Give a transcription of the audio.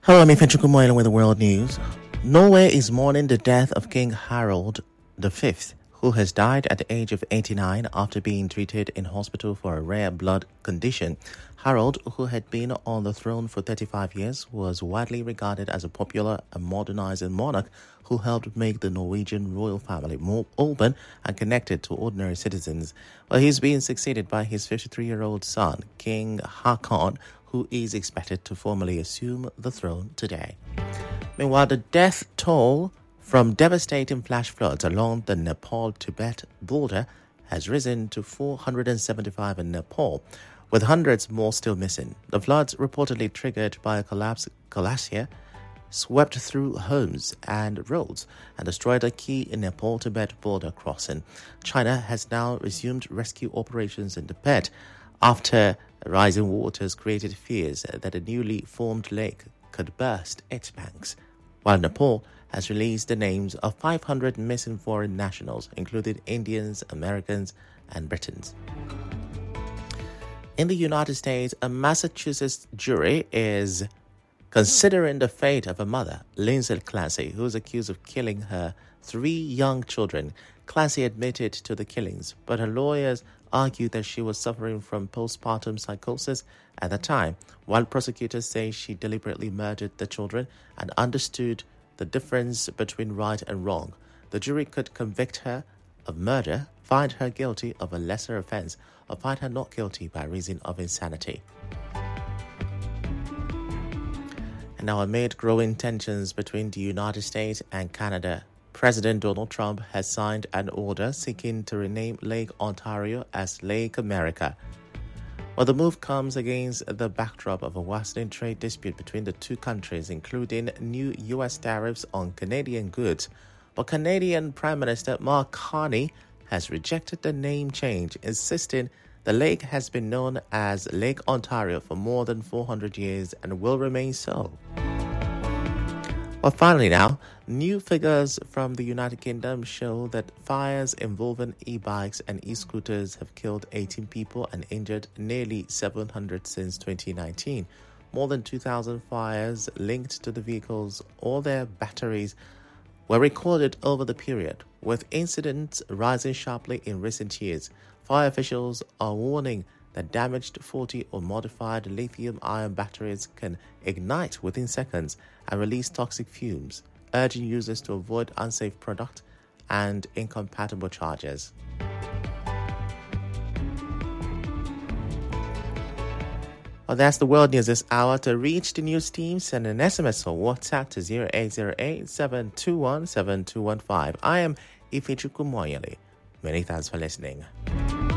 Hello, I'm Ifeanyi Chukwumoyile with the world news. Norway is mourning the death of King Harald V, who has died at the age of 89 after being treated in hospital for a rare blood condition. Harald, who had been on the throne for 35 years, was widely regarded as a popular and modernizing monarch who helped make the Norwegian royal family more open and connected to ordinary citizens. Well, he's being succeeded by his 53-year-old son, King Haakon, who is expected to formally assume the throne today. Meanwhile, the death toll from devastating flash floods along the Nepal-Tibet border has risen to 475 in Nepal, with hundreds more still missing. The floods, reportedly triggered by a collapsed glacier, swept through homes and roads and destroyed a key Nepal-Tibet border crossing. China has now resumed rescue operations in Tibet after rising waters created fears that a newly formed lake could burst its banks, while Nepal has released the names of 500 missing foreign nationals, including Indians, Americans, and Britons. In the United States, a Massachusetts jury is considering the fate of a mother, Lindsay Clancy, who is accused of killing her 3 young children. Clancy admitted to the killings, but her lawyers argued that she was suffering from postpartum psychosis at the time, while prosecutors say she deliberately murdered the children and understood the difference between right and wrong. The jury could convict her of murder, find her guilty of a lesser offense, or find her not guilty by reason of insanity. And now, amid growing tensions between the United States and Canada, President Donald Trump has signed an order seeking to rename Lake Ontario as Lake America. Well, the move comes against the backdrop of a worsening trade dispute between the two countries, including new U.S. tariffs on Canadian goods. But Canadian Prime Minister Mark Carney has rejected the name change, insisting the lake has been known as Lake Ontario for more than 400 years and will remain so. Well, finally now, new figures from the United Kingdom show that fires involving e-bikes and e-scooters have killed 18 people and injured nearly 700 since 2019. More than 2,000 fires linked to the vehicles or their batteries were recorded over the period, with incidents rising sharply in recent years. Fire officials are warning that damaged 40 or modified lithium-ion batteries can ignite within seconds and release toxic fumes, urging users to avoid unsafe product and incompatible chargers. Well, that's the world news this hour. To reach the news team, send an SMS or WhatsApp to 0808-721-7215. I am Ifeanyi Chukwumoyile. Many thanks for listening.